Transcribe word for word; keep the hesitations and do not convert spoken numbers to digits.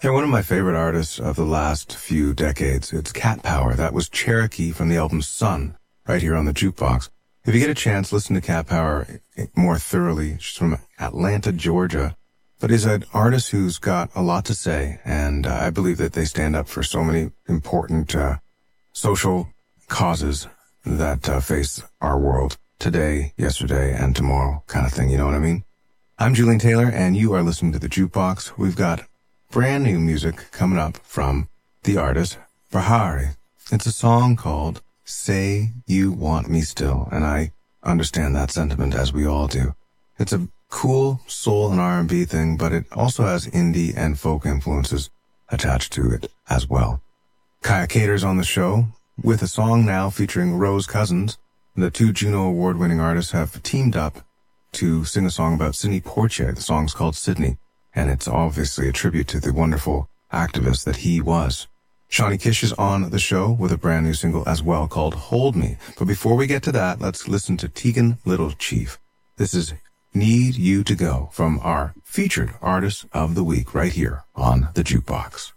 They're one of my favorite artists of the last few decades. It's Cat Power. That was Cherokee from the album Sun, right here on the Jukebox. If you get a chance, listen to Cat Power more thoroughly. She's from Atlanta, Georgia, but is an artist who's got a lot to say, and uh, I believe that they stand up for so many important uh, social causes that uh, face our world today, yesterday, and tomorrow kind of thing, you know what I mean? I'm Julian Taylor, and you are listening to The Jukebox. We've got brand new music coming up from the artist Bahari. It's a song called Say You Want Me Still, and I understand that sentiment as we all do. It's a cool soul and R and B thing, but it also has indie and folk influences attached to it as well. Kaya Cater's on the show with a song now featuring Rose Cousins. The two Juno Award-winning artists have teamed up to sing a song about Sidney Poitier. The song's called Sydney, and it's obviously a tribute to the wonderful activist that he was. Shawnee Kish is on the show with a brand new single as well called Hold Me. But before we get to that, let's listen to Tegan Little Chief. This is Need You to Go from our featured artist of the week right here on the Jukebox.